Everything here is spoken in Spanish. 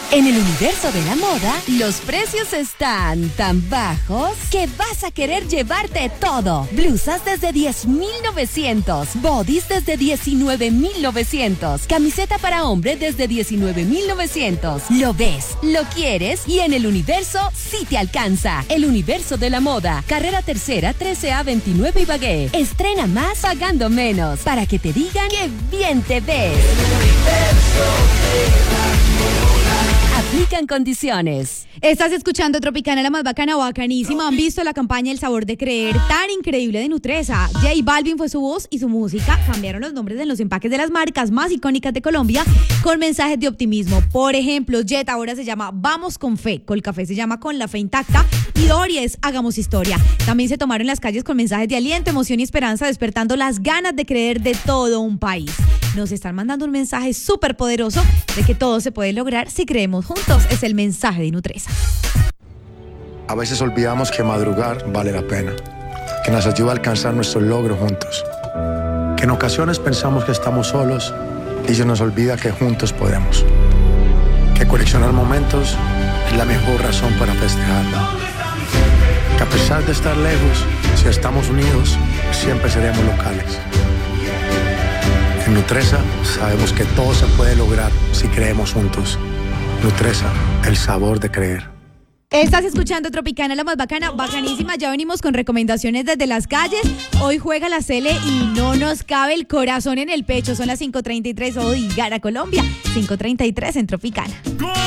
En el universo de la moda, los precios están tan bajos que vas a querer llevarte todo. Blusas desde 10,900, bodies desde 19,900, camiseta para hombre desde 19,900. Lo ves, lo quieres y en el universo sí te alcanza. El universo de la moda, carrera tercera, 13A 29 Ibagué. Estrena más pagando menos para que te digan que bien te ves. Aplican condiciones. Estás escuchando Tropicana, la más bacana, bacanísima. ¿Han visto la campaña El Sabor de Creer tan increíble de Nutresa? J Balvin fue su voz y su música. Cambiaron los nombres de los empaques de las marcas más icónicas de Colombia con mensajes de optimismo. Por ejemplo, Jet ahora se llama Vamos con Fe, Colcafé se llama Con la Fe Intacta y Dory es Hagamos Historia. También se tomaron las calles con mensajes de aliento, emoción y esperanza, despertando las ganas de creer de todo un país. Nos están mandando un mensaje súper poderoso de que todo se puede lograr si creemos juntos. Es el mensaje de Nutresa. A veces olvidamos que madrugar vale la pena, que nos ayuda a alcanzar nuestros logros juntos, que en ocasiones pensamos que estamos solos y se nos olvida que juntos podemos, que coleccionar momentos es la mejor razón para festejarlo, que a pesar de estar lejos, si estamos unidos, siempre seremos locales. En Nutresa sabemos que todo se puede lograr si creemos juntos. Nutresa, el sabor de creer. Estás escuchando Tropicana, la más bacana, bacanísima. Ya venimos con recomendaciones desde las calles. Hoy juega la Sele y no nos cabe el corazón en el pecho. Son las 5:33. Hoy gana Colombia. 5:33 en Tropicana.